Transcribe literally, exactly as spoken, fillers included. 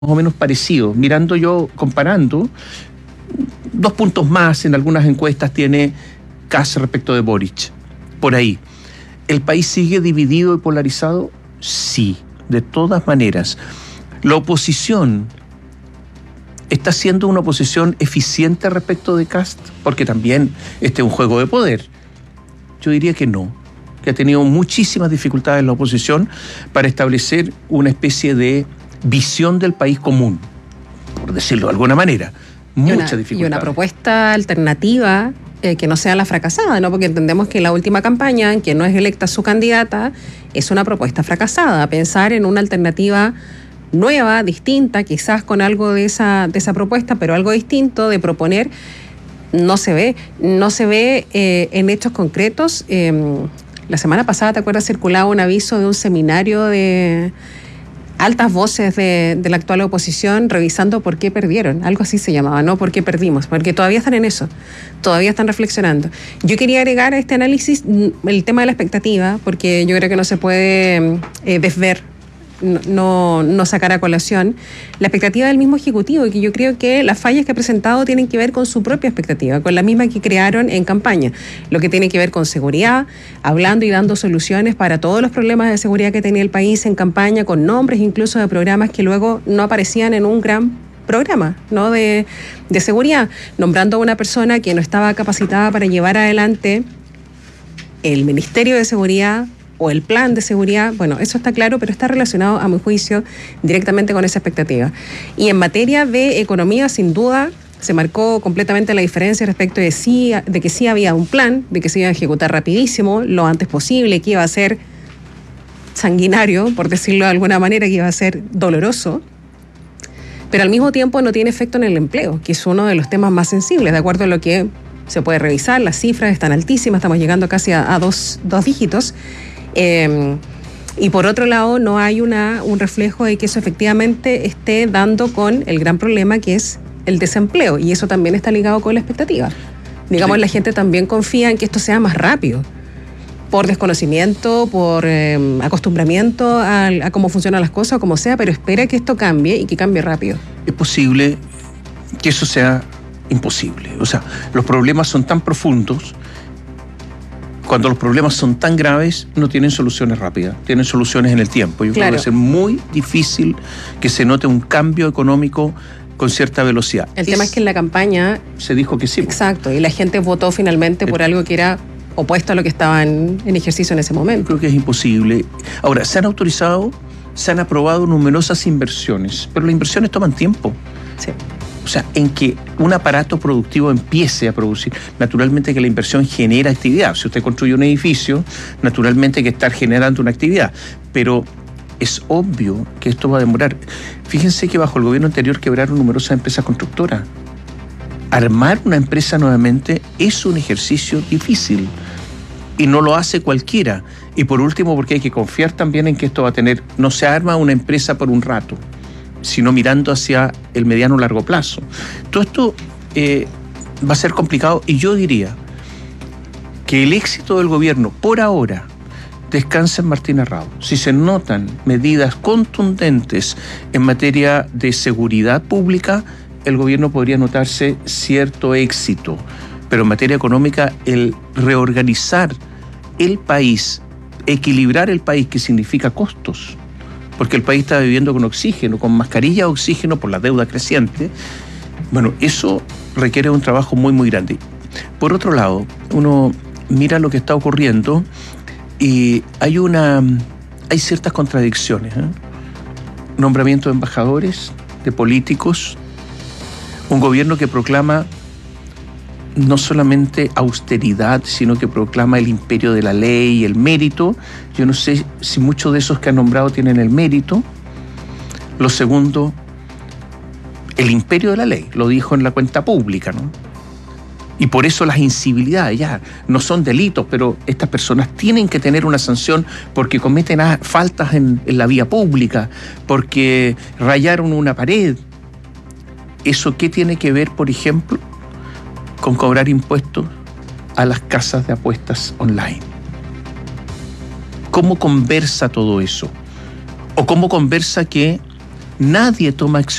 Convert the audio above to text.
más o menos parecido. Mirando yo, comparando, dos puntos más en algunas encuestas tiene Kast respecto de Boric. Por ahí. ¿El país sigue dividido y polarizado? Sí, de todas maneras. La oposición está siendo una oposición eficiente respecto de Kast, porque también este es un juego de poder. Yo diría que no, que ha tenido muchísimas dificultades la oposición para establecer una especie de visión del país común, por decirlo de alguna manera. Muchas dificultades. Y una propuesta alternativa eh, que no sea la fracasada, ¿no? Porque entendemos que la última campaña, en que no es electa su candidata, es una propuesta fracasada. Pensar en una alternativa nueva, distinta, quizás con algo de esa, de esa propuesta, pero algo distinto de proponer, no se ve. No se ve eh, en hechos concretos. Eh, la semana pasada, ¿te acuerdas? Circulaba un aviso de un seminario de altas voces de, de la actual oposición revisando por qué perdieron, algo así se llamaba, ¿no? ¿Por qué perdimos? Porque todavía están en eso, todavía están reflexionando. Yo quería agregar a este análisis el tema de la expectativa, porque yo creo que no se puede eh, desver, no, no, no sacar a colación la expectativa del mismo Ejecutivo, y que yo creo que las fallas que ha presentado tienen que ver con su propia expectativa, con la misma que crearon en campaña, lo que tiene que ver con seguridad, hablando y dando soluciones para todos los problemas de seguridad que tenía el país en campaña, con nombres incluso de programas que luego no aparecían en un gran programa, ¿no? de, de seguridad, nombrando a una persona que no estaba capacitada para llevar adelante el Ministerio de Seguridad o el plan de seguridad. Bueno, eso está claro, pero está relacionado, a mi juicio, directamente con esa expectativa. Y en materia de economía, sin duda, se marcó completamente la diferencia respecto de, sí, de que sí había un plan, de que se iba a ejecutar rapidísimo, lo antes posible, que iba a ser sanguinario, por decirlo de alguna manera, que iba a ser doloroso, pero al mismo tiempo no tiene efecto en el empleo, que es uno de los temas más sensibles, de acuerdo a lo que se puede revisar. Las cifras están altísimas, estamos llegando casi a, a dos, dos dígitos. Eh, y por otro lado no hay una, un reflejo de que eso efectivamente esté dando con el gran problema que es el desempleo, y eso también está ligado con la expectativa. Digamos, sí. La gente también confía en que esto sea más rápido, por desconocimiento, por eh, acostumbramiento a, a cómo funcionan las cosas o como sea, pero espera que esto cambie y que cambie rápido. Es posible que eso sea imposible. O sea, los problemas son tan profundos. Cuando los problemas son tan graves, no tienen soluciones rápidas, tienen soluciones en el tiempo. Yo claro. creo que va a ser muy difícil que se note un cambio económico con cierta velocidad. El es, tema es que en la campaña se dijo que sí. Exacto, y la gente votó finalmente por algo que era opuesto a lo que estaba en, en ejercicio en ese momento. Yo creo que es imposible. Ahora, se han autorizado, se han aprobado numerosas inversiones, pero las inversiones toman tiempo. Sí. O sea, en que un aparato productivo empiece a producir, naturalmente que la inversión genera actividad. Si usted construye un edificio, naturalmente hay que estar generando una actividad. Pero es obvio que esto va a demorar. Fíjense que bajo el gobierno anterior quebraron numerosas empresas constructoras. Armar una empresa nuevamente es un ejercicio difícil y no lo hace cualquiera. Y por último, porque hay que confiar también en que esto va a tener, no se arma una empresa por un rato, sino mirando hacia el mediano o largo plazo. Todo esto eh, va a ser complicado, y yo diría que el éxito del gobierno, por ahora, descansa en Martín Errado. Si se notan medidas contundentes en materia de seguridad pública, el gobierno podría notarse cierto éxito. Pero en materia económica, el reorganizar el país, equilibrar el país, que significa costos, porque el país está viviendo con oxígeno, con mascarilla de oxígeno por la deuda creciente. Bueno, eso requiere un trabajo muy, muy grande. Por otro lado, uno mira lo que está ocurriendo y hay una, hay ciertas contradicciones, ¿eh? Nombramiento de embajadores, de políticos, un gobierno que proclama no solamente austeridad, sino que proclama el imperio de la ley y el mérito. Yo no sé si muchos de esos que han nombrado tienen el mérito. Lo segundo, el imperio de la ley, lo dijo en la cuenta pública, ¿no? Y por eso las incivilidades ya no son delitos, pero estas personas tienen que tener una sanción porque cometen faltas en, en la vía pública, porque rayaron una pared. ¿Eso qué tiene que ver, por ejemplo, con cobrar impuestos a las casas de apuestas online? ¿Cómo conversa todo eso? ¿O cómo conversa que Nadie toma acción